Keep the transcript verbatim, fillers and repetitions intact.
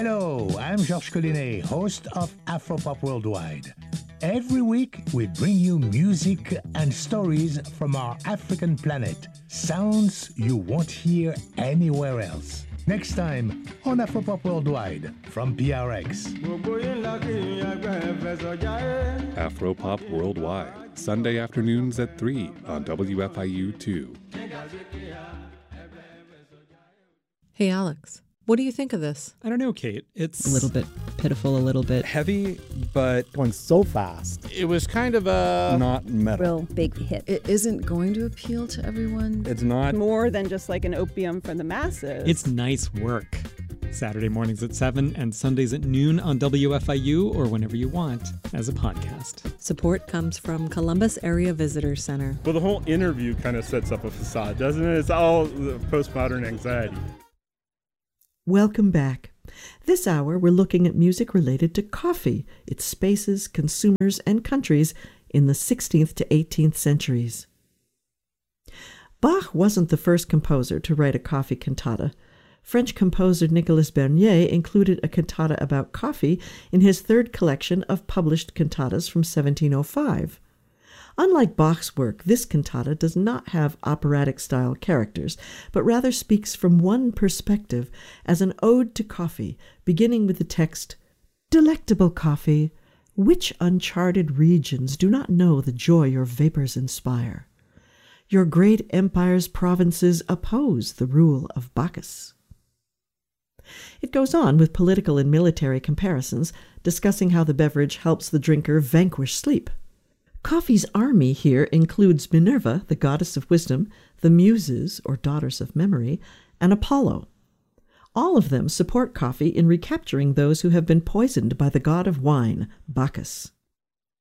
Hello, I'm Georges Collinet, host of Afropop Worldwide. Every week, we bring you music and stories from our African planet, sounds you won't hear anywhere else. Next time on Afropop Worldwide from P R X. Afropop Worldwide, Sunday afternoons at three on W F I U two. Hey, Alex, what do you think of this? I don't know, Kate. It's a little bit pitiful, a little bit heavy, but going so fast. It was kind of a not metal. Real big hit. It isn't going to appeal to everyone. It's not more than just like an opium for the masses. It's nice work. Saturday mornings at seven and Sundays at noon on W F I U or whenever you want as a podcast. Support comes from Columbus Area Visitor Center. Well, the whole interview kind of sets up a facade, doesn't it? It's all the postmodern anxiety. Welcome back. This hour, we're looking at music related to coffee, its spaces, consumers, and countries in the sixteenth to eighteenth centuries. Bach wasn't the first composer to write a coffee cantata. French composer Nicolas Bernier included a cantata about coffee in his third collection of published cantatas from seventeen oh five. Unlike Bach's work, this cantata does not have operatic-style characters, but rather speaks from one perspective as an ode to coffee, beginning with the text, "Delectable coffee, which uncharted regions do not know the joy your vapors inspire? Your great empire's provinces oppose the rule of Bacchus." It goes on with political and military comparisons, discussing how the beverage helps the drinker vanquish sleep. Coffee's army here includes Minerva, the goddess of wisdom, the Muses, or daughters of memory, and Apollo. All of them support coffee in recapturing those who have been poisoned by the god of wine, Bacchus.